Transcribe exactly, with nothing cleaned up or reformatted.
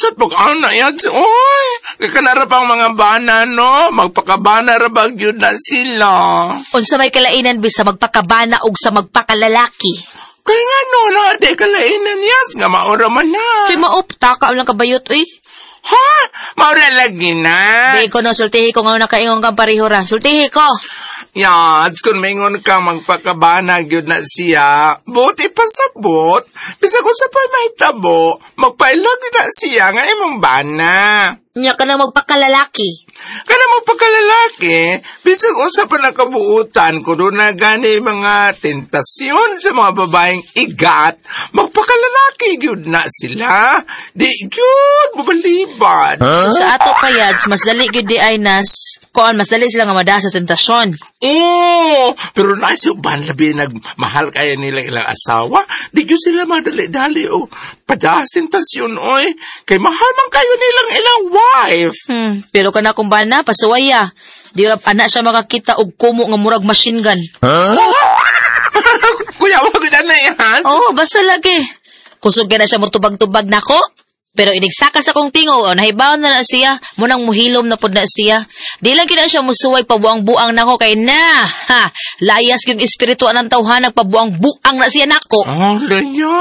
Asat pag-ana yan si oy. Kakanara pang mga bana, no? Magpakabana rabag yun na sila. Unsa may kalainan bisa magpakabana og sa magpakalalaki. Kaya nga no, na ade kalainan yas nga maura man na. Kay maupta ka lang kabayot, uy. Ha? Maura lagi na. Di ko no, sultihi ko nga nakaingon kang pareho ra. Sultihi ko. Yads, kung maingon ka magpakabanag yun na siya, buti pa sabot. Bisa kung sa pa'y mahitabo, magpailag na siya nga imong bana. Nya ka na magpakalalaki. Kana mo pagkalalaki, bisag usa pa nakabuutan ko doon na gani mga tentasyon sa mga babaeng igat, magpakalalaki yun na sila. Di yun, mabalibad. Huh? Sa ato pa yads, mas dali yun di ay nas, kuan mas dali sila nga mada sa tentasyon. Oo, pero nasi uban labi nagmahal kaya nila ilang asawa, di yun sila madali-dali o padas tentasyon, oy. Kay mahal man kayo nilang ilang wife. Hmm, pero kana kung bana, pasuwaya. Di anak siya makakita og kumo nga murag machine gun. Huh? Kuya, wag na na yan. Oo, oh, basta lagi. Kusog na siya mutubag-tubag nako. Pero inigsaka sa kong tingo, o nahibaw na na siya, munang muhilom na pod na siya. Di lang kina siya musuway pabuang-buang nako kay na, ha, layas yung espiritu ng tawhan, nagpabuang-buang na siya nako. Oh, ganyan.